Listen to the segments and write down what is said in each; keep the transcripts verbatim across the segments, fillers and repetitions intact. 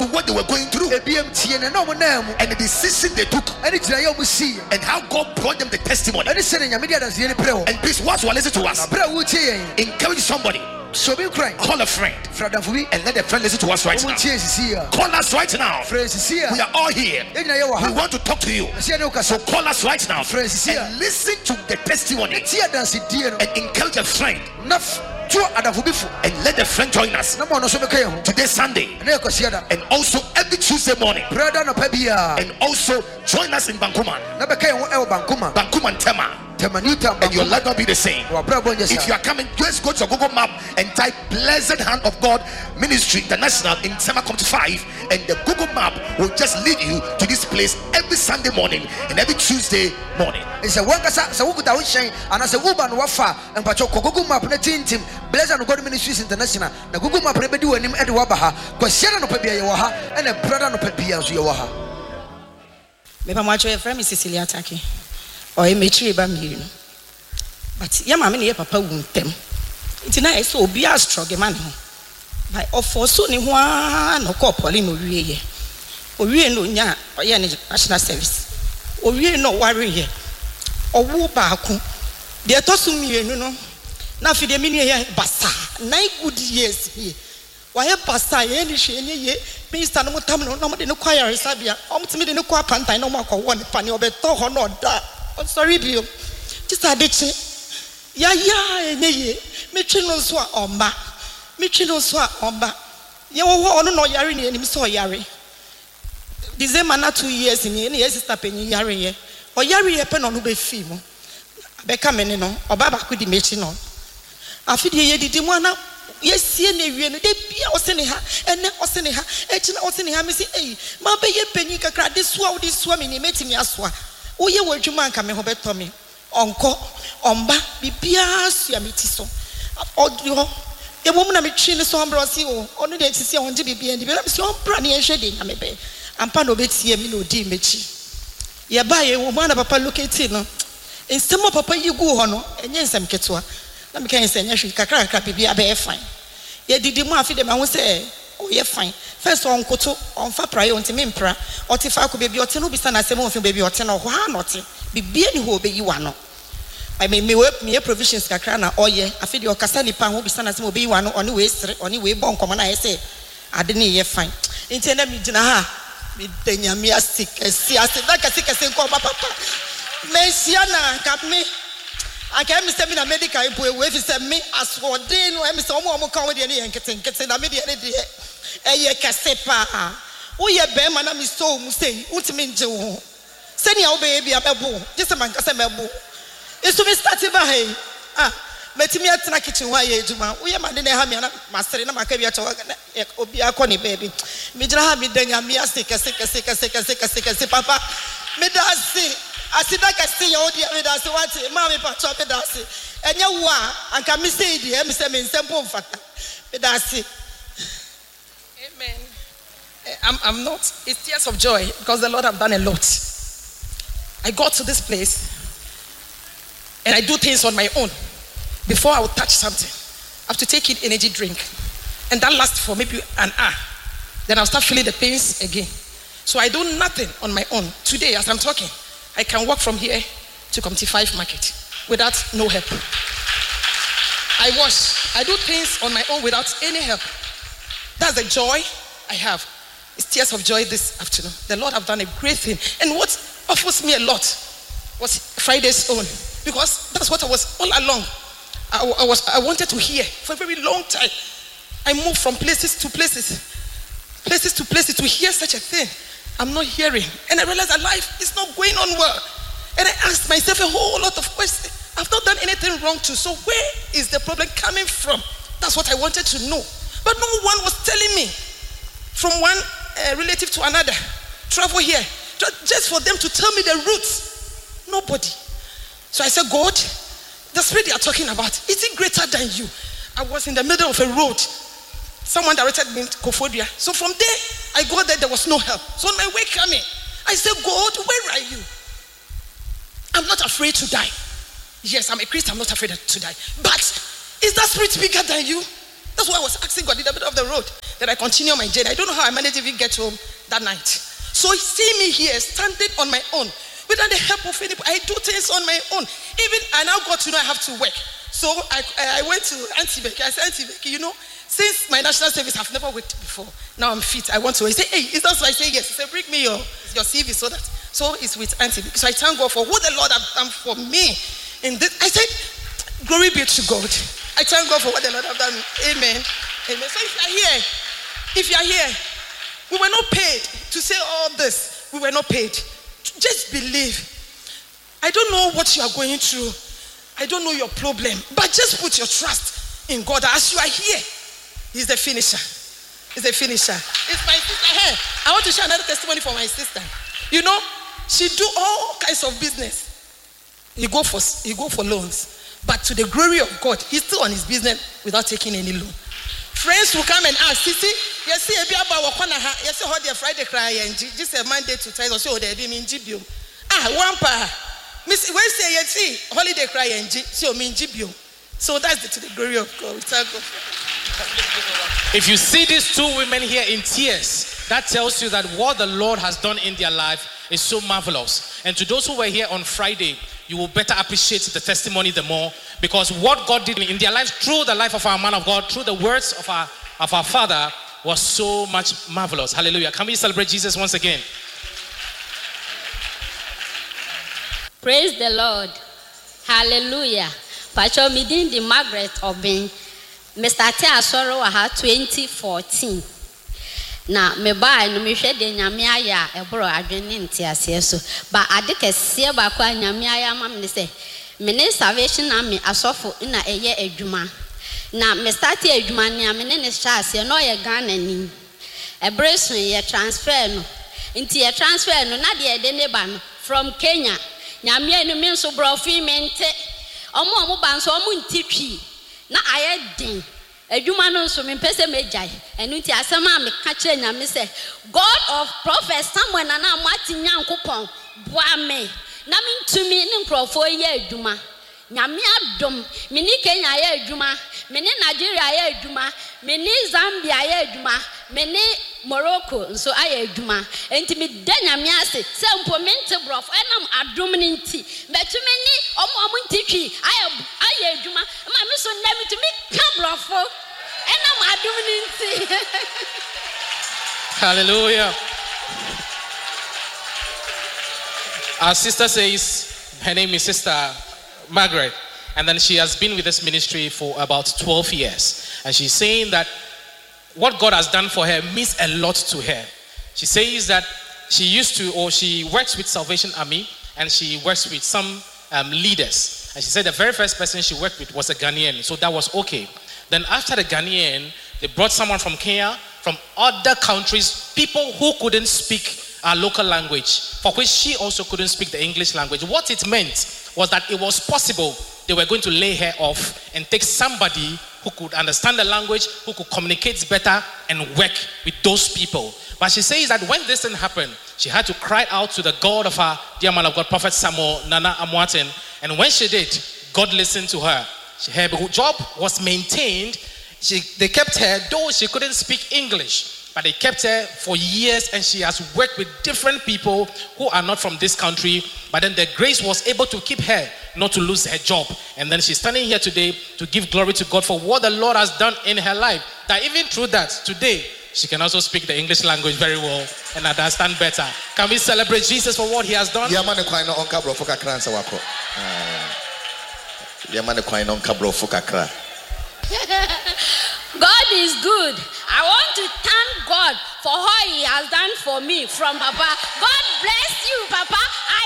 to what they were going through and the decision they took and how God brought them the testimony. And please, once you listen to us, encourage somebody. So be crying. Call a friend and let the friend listen to us right now. Call us right now. We are all here. We want to talk to you. So call us right now and listen to the testimony and encourage a friend. And let the friend join us today Sunday and also every Tuesday morning, and also join us in Bankuman Bankuman Tema, and your life will be the same. If you are coming, just go to your Google map and type Blessed Hand of God Ministry International in Tema Come to five, and the Google map will just lead you to this place every Sunday morning and every Tuesday morning. It's a one so who could I shine and as a woman wafa and Pacho Google map team Blessed God Ministries International. The Google map never do him at Wabaha, question no Pepia Yawaha, and a brother no Pepia Yawaha. Maybe my friend is Cecilia Taki or a matri bam. But Yamamini Papa won't them. It's nice so be a strong man. By offer soon in one or couple in Uriye. Uriye no ya or yan national service. Uriye no worry or woo baku. They are tossing me, you know. Now for the mini basa, nine good years here. Why a basa, any shiny ye, Mister Notamino, no more than a choir, Sabia, almost made in a quap and I no more one penny or better or not that. I'm sorry, Bill. Just a ditch. Ya ya, ye, Michino swa omba, Michino swa omba. You won't know Yari and him saw Yari. December not two years in any years stopping Yari, or Yari a pen on Ube Fimo. Becoming no, or Baba could be making on. I feel ye did one up. Yes, see, and they be or sending her, and then or sending her, and or sending her, Missy A. My baby penny crack this swallow this swimming, he made me as well. Oh, you were your man coming home to me. Uncle, Omba, be pias, Yamitiso. Audio, a woman of chin is on Brasio, only they see on G B and develop some brandy and shading, I may be. And Pano bets ye, no dim, Michi. Ye buy a woman of Papa look at it. In some of Papa you go on, and yes, I'm Ketua. Let me can say, I should crack be a bear fine. Ye did the more feed them, I will say, oh, you're fine. First on Koto, on Fapra, on Timimpra, or Tifa could be your ten, be son as a month, baby, or ten or one not be being who be you are not. I may me work me a provisions, Cacrana, or ye, I feed your Cassani pan will be son as will be one on the way, on the way, bon, common, I say, I didn't hear fine. Intended me, Jana, with Denya Mia sick, as see, I said, like a sick as in Papa. Messiana, cap me. I can't miss them in a medical way. If it's me, as for day, no, I'm so more comedy and getting getting a media. A year casepa. Oh, yeah, Bam, and I'm so Musay, ultimate Joe. Send your baby a boo, just a man, Casamabo. It's to be started by ah, met me at the kitchen. Why, Juma? We are man in a hammer, master in a macabia to Obia Connie baby. Midra me, then I'm a sick, a sick, a sick, a sick, a sick, a sick, a sick, papa. Medasi. I said, I can see all the evidence. What, Mammy, Patrol, Pedasi, and you are, and can say the M seven in simple fact. Pedasi. Amen. I'm, I'm not, it's tears of joy because the Lord have done a lot. I got to this place and I do things on my own. Before I would touch something, I have to take in energy drink. And that lasts for maybe an hour. Then I'll start feeling the pains again. So I do nothing on my own. Today, as I'm talking, I can walk from here to Committee five Market without no help. I wash. I do things on my own without any help. That's the joy I have. It's tears of joy this afternoon. The Lord have done a great thing. And what offers me a lot was Friday's own. Because that's what I was all along. I, I, was, I wanted to hear for a very long time. I moved from places to places. Places to places to hear such a thing. I'm not hearing. And I realized that life is not going on well. And I asked myself a whole lot of questions. I've not done anything wrong too. So where is the problem coming from? That's what I wanted to know. But no one was telling me. From one uh, relative to another. Travel here. Just for them to tell me the roots. Nobody. So I said, God, the spirit they are talking about, is it greater than you? I was in the middle of a road. Someone directed me to Kofodia. So from there, I got there, there was no help. So on my way coming, I said, God, where are you? I'm not afraid to die. Yes, I'm a Christian, I'm not afraid to die. But is that spirit bigger than you? That's why I was asking God in the middle of the road. Then I continue my journey. I don't know how I managed to even get home that night. So see me here, standing on my own, without the help of anybody. I do things on my own. Even I now got to know I have to work. So I, I went to Auntie Becky. I said, Auntie Becky, you know, since my national service, I've never worked before. Now I'm fit. I want to. He said, hey, is that so? I say yes. He said, bring me your, your C V so that. So it's with Auntie Becky. So I thank God for what the Lord has done for me. In this, I said, glory be to God. I thank God for what the Lord has done. Amen. Amen. So if you are here, if you are here, we were not paid to say all this. We were not paid. Just believe. I don't know what you are going through. I don't know your problem. But just put your trust in God. As you are here, He's the finisher. He's the finisher. It's my sister here. I want to share another testimony for my sister. You know, she do all kinds of business. He go for, he go for loans. But to the glory of God, he's still on his business without taking any loan. Friends will come and ask, Sisi, you see, you see, how the Friday cry and just a Monday to Thursday, so they be mean Jibio. Ah, one pa. Miss, when say you see, holiday cry and so mean Jibio. So that's the, to the glory of God. If you see these two women here in tears, that tells you that what the Lord has done in their life is so marvelous. And to those who were here on Friday, you will better appreciate the testimony the more, because what God did in their lives through the life of our man of God, through the words of our of our Father, was so much marvelous. Hallelujah. Can we celebrate Jesus once again? Praise the Lord. Hallelujah. Pacho midin the Margaret Obin. Mister Te Asoro aha twenty fourteen. Na me ba no me hwe de nyame aya ebro adwene ntiase so ba ade kese ba kwa nyame aya ma me se me ne Salvation Army asofo na eye adwuma na me start adwuma ne me ne shaase no ye Ghana ni ebre so ye transfer no nti ye transfer no na de de ne ba no from Kenya nyame anu me so brofi mente omo omo ba so omo ntitwi na aye din adwuma no so me pese mejai enu nti asema me ka kire nyame se God of Prophet Samuel na na amati nyankopon boa me na me ntumi ne nkrofo ye adwuma nyame adom me ni Kenya ye adwuma me ni Nigeria ye adwuma me ni Zambia ye adwuma me ni Morocco nso aye adwuma enti me da nyame ase se mpo me nte brof enam adom ni nti betumi ni omo omo ntitwi aye aye adwuma ma me so na me tumi ka brofo enam adom ni nti. Hallelujah. Our sister says her name is Sister Margaret, and then she has been with this ministry for about twelve years, and she's saying that what God has done for her means a lot to her. She says that she used to, or she works with Salvation Army, and she works with some um, leaders, and she said the very first person she worked with was a Ghanaian, so that was okay. Then after the Ghanaian, they brought someone from Kenya, from other countries, people who couldn't speak our local language, for which she also couldn't speak the English language. What it meant was that it was possible they were going to lay her off and take somebody who could understand the language, who could communicate better and work with those people. But she says that when this thing happened, she had to cry out to the God of her dear man of God, Prophet Samuel Nana Amoaten. And when she did, God listened to her. She, her job was maintained. She, they kept her, though she couldn't speak English. But they kept her for years, and she has worked with different people who are not from this country. But then the grace was able to keep her not to lose her job. And then she's standing here today to give glory to God for what the Lord has done in her life. That even through that, today, she can also speak the English language very well and understand better. Can we celebrate Jesus for what he has done? God is good. I want to thank God for all he has done for me from Papa. God bless you, Papa. I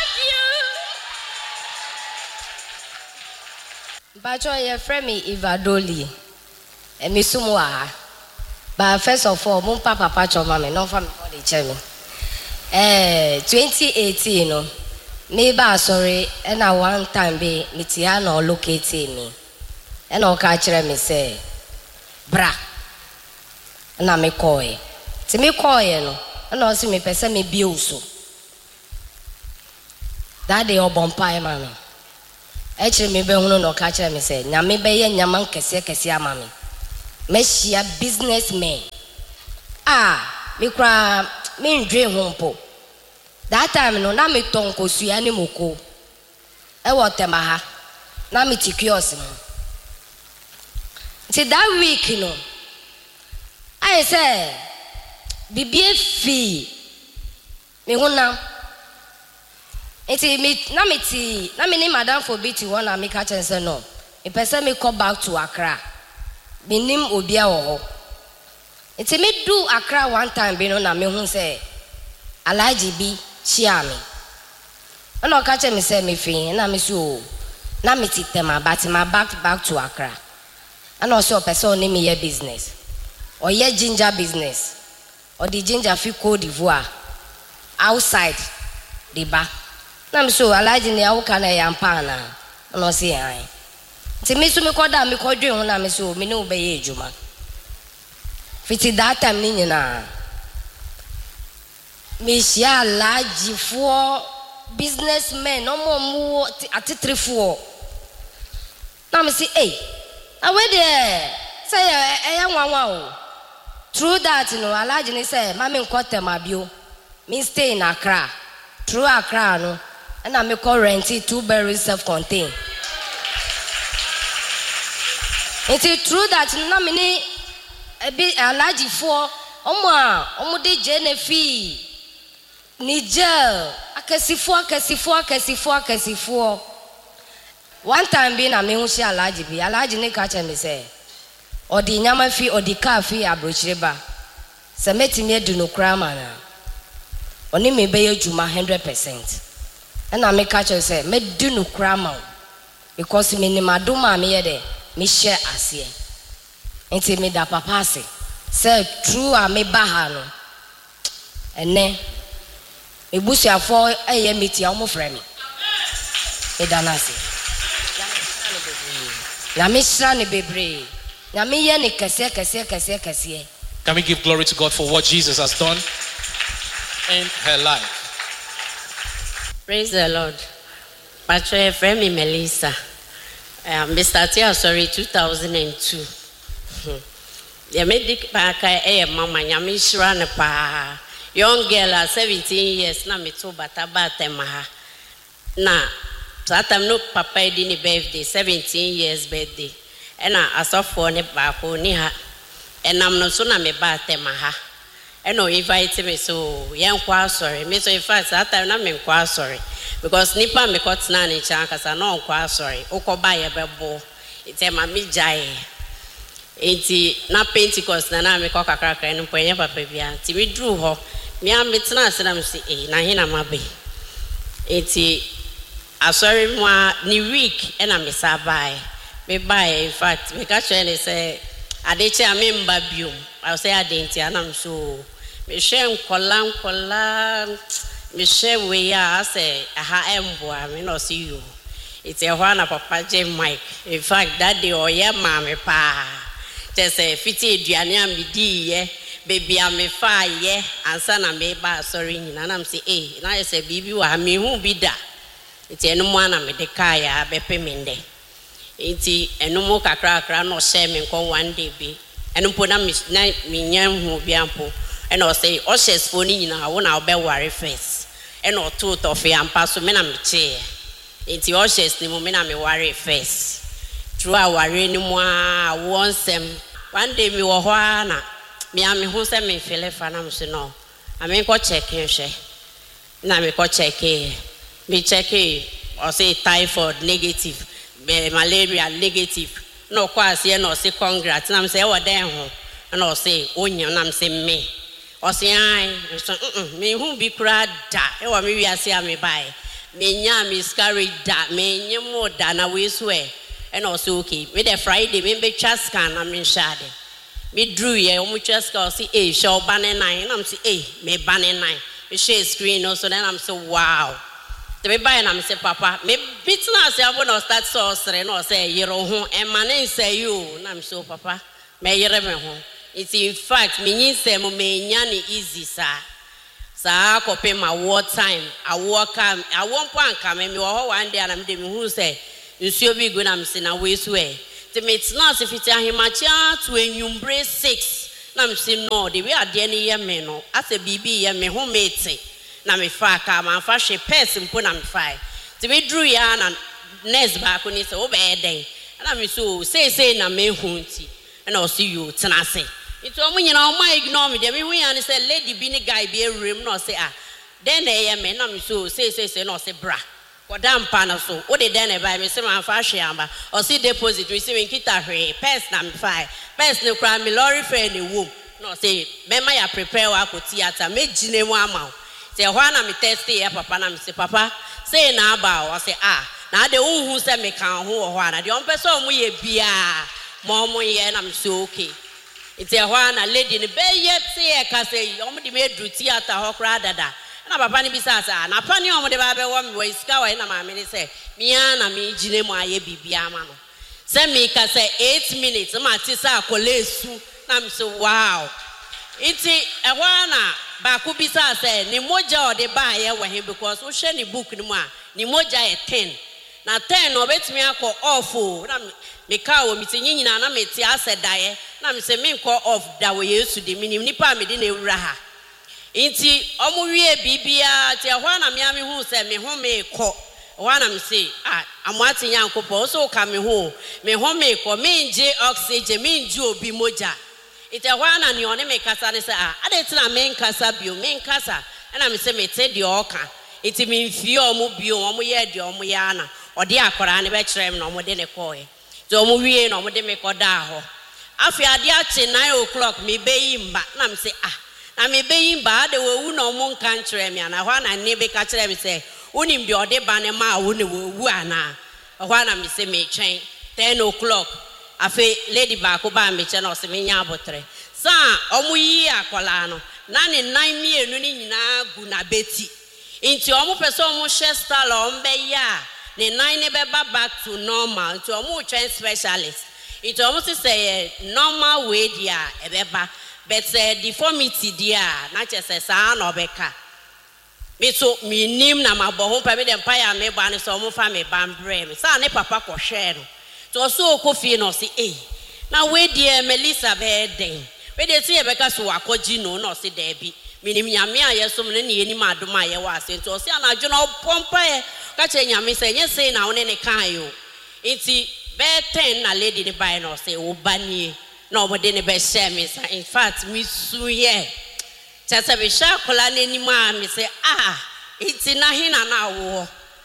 love you. Bacho, your friend me Ivadoli. And me sumwa. But first of all, mon papa pacho mama, no family for the chemi. Eh, twenty eighteen, no. Me ba sorry, and I one time be mitiano locating me. And I'll catch me say, bra. Na me koye. Ti me koye no. Na o si me pese me biuso. That day obompa ma me. Eche me be hunu no ka kire me say, nya me be ye nyama kese kese ama me. Me shia businessman ah me kra me ndwe ho mpo that time no na me ton kosua ni moko e wo tema ha na me tikios no ti that week no I say bibie fi me hona enti me na me ti na me ni madam for biti one na me ka chen say no me person me come back to Accra me nim obia wo ho enti me do Accra one time be no na me hu say Alhaji bi chia me ana ka chen me say me fi na me so na me ti tema but my back back to Accra and also person name me business or ye ginger business or the ginger fi Cote d'Ivoire outside the bar na me so Alhaji ne awuka na yampa na no say ai ti me so me koda me kodwe ho na me so me ne obeye ejuma fiti that time ni nyina me sia Alhaji for businessmen no mo atitrefo na me say eh away there say eh nwanwa o through that no Alhaji ni say ma me nkotem abio me stay in Accra through Accra no and I me call rent two bedroom self contained it's true that na me ni e bi Alhaji for omo a omo de Genefi Niger akasifo akasifo akasifo akasifo one time be na me hu shi Alhaji bi Alhaji ne ka che me say odi nyama fi odi ka fi abrochireba se metimi edu no kra ma na oni me be yejuma one hundred percent and I me ka che say me du no kra ma because me ni madoma me ye de me share asie enti me da papa se say true a me ba ha no ene me busuafo eye meti a omo frɛ me e da na se na me sra ne bebre na me ye ne kase kase kase kase. Can we give glory to God for what Jesus has done in her life? Praise the Lord. Patrick friend me Melissa. Um, me started sorry two thousand two. Ya me dik pa kai e mama nyame shira ne pa. Young girl at seventeen years na me to bata bata ma. Na that time no papa did birthday seventeen years birthday. And I asofo ne ba ko ni ha. And I'm no so na me bata ma ha. And no invite me so yen kwa sorry. Me so in fact that time na me kwa sorry. Because nipa me got na ni chan kasa no kwa sorry. Okoba ye bebo. Ite ma mi jai. Enti na Pentecost na na me ko kakra kra no poye papa bia. Ti we drew ho. Me am metna asena me say eh na he na mabe. Enti asori mo ni week e na me sa bai. Me bai in fact me ka tell say adeche ame mba biom. I say adenti anam so me hwe nkola nkola me hwe we ya say aha emboa me no see you. It's a one papa J Mike. In fact that day oye ma me pa. Just say fiti aduane am di ye baby am fa ye ansa na me ba sorry nyina na am say eh na say bibi wa me hu bi da. It's enu mo na me de kai ya be pemende. Enti enu mo kakra kakra no share me kon one day bi. Enu po na me na me nyam hu bi ampo. And I say, oh, she's phoning in our own, I'll be worried face. And or two of your pass me, I'm chair. It's your she's the moment I'm a worried face. True, I worry no more. Once them one day, me were one. Me, I'm who sent me, Philip, and I'm saying, no, I mean, go check here. Now, me go check here. Me check here, or say typhoid negative, malaria negative. No, quasi, no, say congrats. And I'm saying, oh, damn, and I'll say, oh, and I'm saying, me. O say ai so me hu bi kura da e wa me wiase a me bai me nya miscarriage da me nyemo da na we so e e na o say okay me the Friday me be twa scan na me shade me drew ye o mu twa scan o say eh show bane nine na me say eh me bane nine me share screen no so then I'm say wow the me bai na me say papa me bit na say abo na start so sere na o say yero ho e mane say you na me say papa me yere me ho. It's in fact, me ni se mo me nyani easy sa. Sa ko pe ma war time. I work am. I won't point come me wo one day and I'm dem who say nsuo bi go na me se na we so e. Te me it's not if it's a himacha to enyumbre six. na me say no the way ade ne ye me no ase bibi ye me ho mete na me fa ka ma fa hwe person mpo na me fa ti we dru ya na nurse ba ko ni say wo be den na me so say say na me hu nti na o see you tena say ito omo nyina o ma ignore me de me hu ya ni say lady bi ni guy bi ewrem na o say ah den na ye me na me so say say say na o say bra kodam pa na so wo de den e ba me say ma fa hwe amba o see deposit we say me kita hwe pers na me fa pers ne kra me lorry fare ne wom no say me ma ya prepare wa ko theater me gine mu ama say ho na me test ya papa na me say papa say na aba o say ah na de unhu say me kan ho ho na de on pese o mu ye bia mo mo ye na me say okay ite ho na lady ne be ye say e ka say o mu de me dru theater ho kra dada na papa ni bisa sa na pa ni o mu de ba be wo me wo iska wa na ma me ni say me ya na me gine mu aye bibia ama no say me ka say eight minutes ma ti sa kolesu na me say wow iti ehwa na ba ku bisa say ni moja o de ba ye wa he because wo hwe ni book ni mu a ni moja e ten na ten no betimi akọ off na me ka wo mi tinyina na me ti asedaye na me say me nkọ off da wo Yesu de minim nipa me de na ewura ha iti omu wie bibia ti ehwa na me ame hu say me ho me kọ ehwa na me say ah amwati nyankopọ so ka me ho me ho me kọ me nje oxygen me nje obi moja ite ehwa na ni one me kasa ne say ah ade ti na me nkasa bio me nkasa na me say me te de oka iti me mfie omu bio omu ye de omu ya na odi akora ne be kire me na omu de ne koe to omu wie na omu de me koda ho afi ade ache nine o'clock me be yimba na me say ah na me be yimba de wo wu na omu nkan kire me na ho na ne be ka kire me say unim de ode ba ne ma wo ne wo wu ana ho na me say me twen ten o'clock afi lady ba ko ba me che na o se me nya abotre sa omu yi akola no na ne nine mienu ni nyina gu na beti inti omu pese omu share style ombe ya ne nine be back to normal inti omu train specialist inti omu si say normal way dia ebeba but say deformity dia na che say sa na obeka me so me nim na maboho pa me dem pa ya me ba ne so omu fa me bambre me sa ne papa ko hwe no to so okofie no si eh na we dia Melissa be den we dey see ebeka so akoji no no si there bi minim nyame ayesom ne ne enim adom aye wa asento se anadwo na pompa e ka che nyame se nye se na one ne kan yo enti be ten na lady ne bai no se wo banie na obode ne be share me sa in fact mi su ye tese be sha kola ne enim a me se ah enti na hina na wo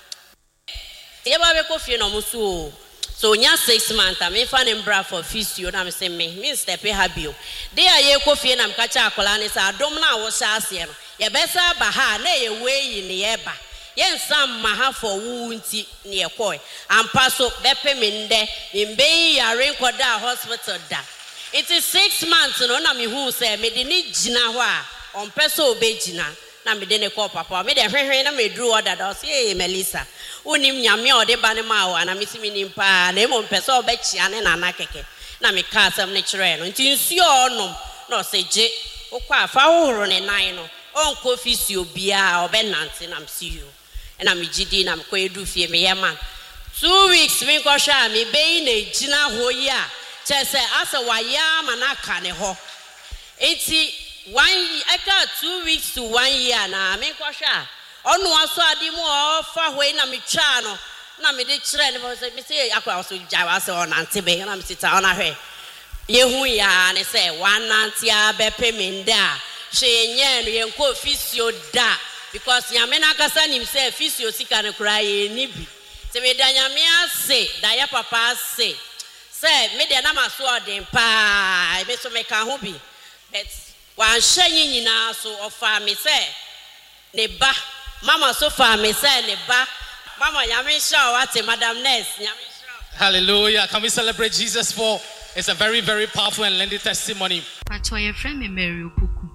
ye ba be ko fie no musu so nya six months am fa ne mbra for physio na me say me me step habio dey aye ko fie na me ka cha akola ne sa adom na wo sha ase no ye be sa ba ha na ye weyi ne ye ba ye nsam ma ha for wu nti ne ye koi ampa so be pe me nde mbe yare koda hospital da it is six months no na me hu say me de ni gina ho a on peso obe gina na me de ne call papa me de hwehwe na me dru order da say Melissa unim nyame ode ba ne ma wa na me si minim pa na mo mpese obechia ne na na keke na me ka asem ne kire no nti nsuo onom na se je okwa afa hohoro ne nan no onko fisi obia obenante na msiyo na me gidi na me ko edu fie me yema two weeks me ko hwa me be na gina ho yi a chese asa wa ya ma na ka ne ho enti one aka two weeks to one year na me ko hwa onu aso adi mu ofa hoi na me twa no na me de kire ne me say akwa so jawa se onante be na me sita ona hwe ye hu ya ne say wanante a be pemenda she nye no ye nko fisio da because nyame na kasa nim say fisio sika ne kura ye ni bi se me da nyame ase da ya papa ase say me de na maso odin pa me so me ka ho bi but wan hye nyina so ofa me say ne ba mama so fa me say ne ba mama nyame sha wate madam nurse nyame sha. Hallelujah. Can we celebrate Jesus for it's a very very powerful and lengthy testimony. Pacho ye friend me Mary Opoku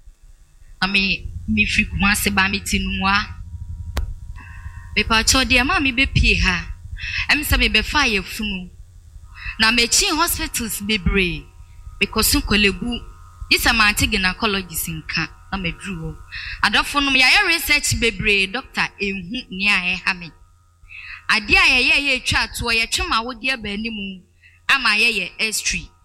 ami mi fi kuma se ba mi tinua be pacho de ma mi be pie ha em se me be fa ye funu na me chi hospitals bebre because kolegu this amount gynecologist nka na medru adofo no ya research bebre doctor ehu ni aye ha me ade aye ye ye twa to ye twema wo de ba animu ama ye ye x-ray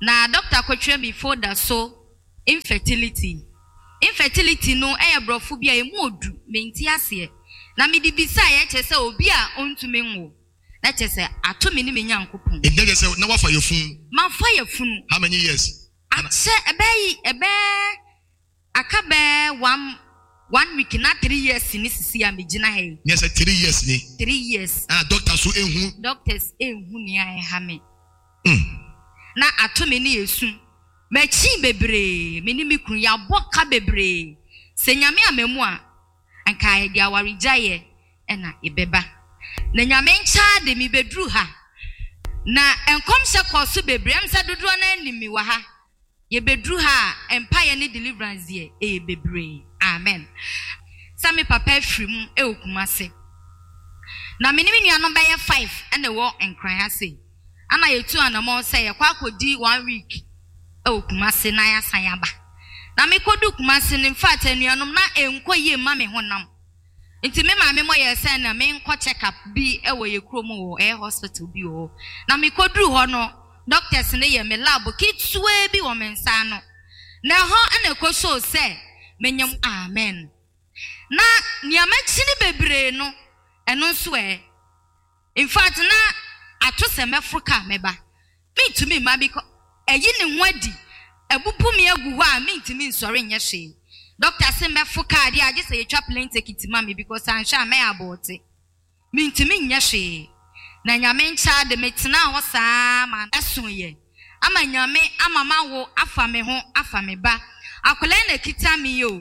na doctor kwetwe before that so infertility infertility no e brofo bia e mu odu menti ase na me di bisa ye chese obi a ontumi nwo na chese atomi ni menya nkopon e dey say na wafa yefun ma fa yefun how many years ache ebe ebe akabe one one week na three years ni sisi a megina he yes three years ni three years ah doctor so ehun doctors ehun ni a ha me mm na atomi ni yesu mechi bebre meni mikru ya boka bebre se nyame amemu a anka ye dia warijaye ena ibeba na nyame ncha de mi bedru ha na enkom se koso bebre am se dodo na animi wa ha ye bedru ha empire ni deliverance ye e bebre amen sami papa frim e okumase na meni mi nuanom be ye five ena wo enkran ha se ana ye tu anamo se ye kwa akodi one week o kumase na ya sayaba na me kodu kumase in fact anuanom na enko ye ma me honam nti me ma me mo ye se na me enko check up bi e wo ye krom wo e hospital bi wo na me kodu ho no doctors ne ye me lab kitwe bi wo me nsa no na ho ana ko show se menyam amen na niama chini bebre no eno so e in fact na atose mefruka meba me to me ma bi eyi ni nwadi ebubu mi agu ho a me ntimi nsore nya hwe doctor say me fo card ya je say you twa plane ticket ma me because an sha me abote me ntimi nya hwe na nyame ncha de metena ho saa ma eson ye ama nyame ama ma wo afa me ho afa me ba akola na kita mi yo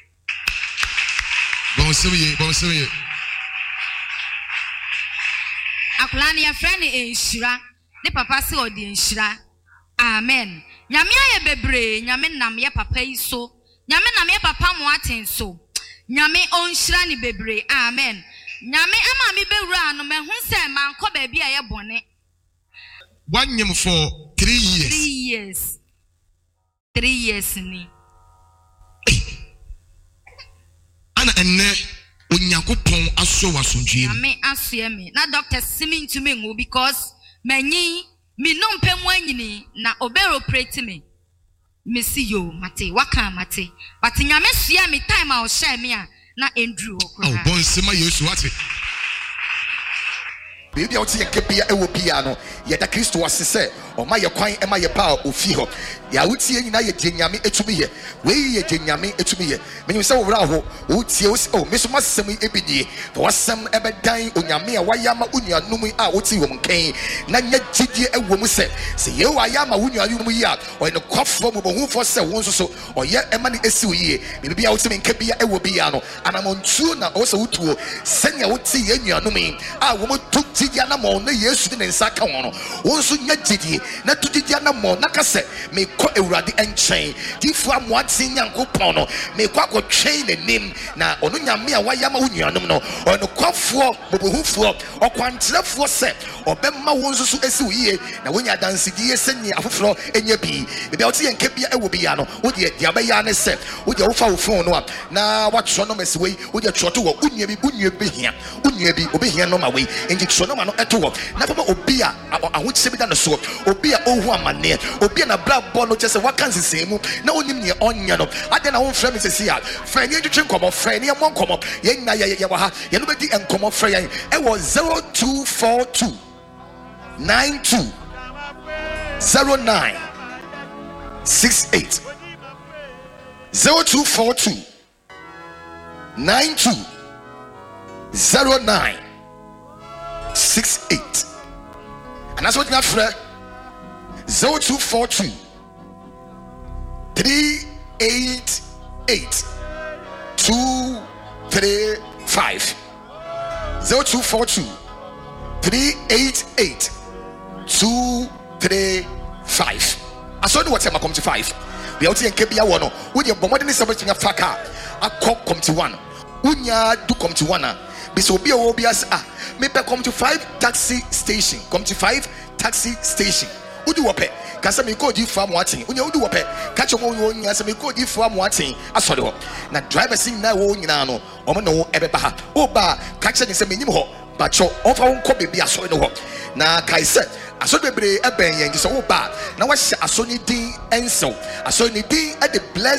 bon seye bon seye akola na ya friend enshira ne papa say odi enshira amen nyame aye bebre nyame nam ye papa iso nyame nam ye papa mo aten so nyame onhira ni bebre amen nyame ama mi bewura no mehu se manko ba bia ye bone wanyem for three years three years three years ni ana enne onyankopon aso wasonjie nyame aso me na doctor simi ntumi ngo because manyi mi no mpemu anyini na obero operate me mesi yo mate waka mate but nyame sua me time a o share me a na endru okura oh bon sema yesu wate baby a wotie kebia ewo bia no ye da Kristo wasese o ma ye kwan e ma ye pa ofi ho ya wotie nyina ye de nyame etumi ye we ye de nyame etumi ye menyu se wo wra ho wotie o me so masem ebidie for wasem ebedan onyame a wayama unuanum a wotie wo mkan na nya gidie ewo mu se se ye wayama unuanum yi a o ne kwafo mo bohu fo se won so so o ye ema ne esi wo yi baby a wotie nkebia ewo bia no anamontuo na o se wotuo senya wotie ye nuanum a wo mo tidia na mo na Yesu de nsa ka wono wonso nya gidie na tidia na mo na kase me ko ewurade enchen difu amoate nyankopon no me ko akotwen nanim na ono nyame a wayama wunuanom no ono kwafo bobohufo okwantrefo se obemma wonso so esi wiye na wonya dansidie senye afoforo enya bi bebia wote yenka bia ewo bia no wode dia ba ya ne se wode wo fa wo phone no a na watso no mesiwe wode troto wo unua bi unua bi hia unua bi obehia no ma we enji tro no ma no eto wo na papa obi a ahochise bi da no so obi a ohu amane obi na bra bo no chese wakansi semu na onim ne onya no ade na won frɛ me sesi a frɛ ne twetwe nkomo frɛ ne mo nkomo ye nya ye ye wa ha ye no bedi nkomo frɛ ye e wo zero two four two nine two zero nine six eight zero two four two nine two zero nine six eight and that's what you have frɛ zero two four two three eight eight two three five zero two four two three eight eight two three five. I saw the water come to five. We are in Kebia one. We are bombarding the subject of Faka. I come to one. Unya do come to one. Bisobia obias ah. Maybe come to five taxi station. Come to five taxi station. Udu wape. Kasa me go di farm watching. Unya udu wape. Catch your own yasa me go di farm watching. I saw the na driver sing na wo nyina no. Omo no ebe ba ha. Oba catch ni se me nim ho. But your offer won't come baby. I saw no ho. na kai said asɔre bebree ɛbɛn yɛn gye sɛ wo ba na wahyɛ asɔre din ɛnsew asɔre ne din ɛde bless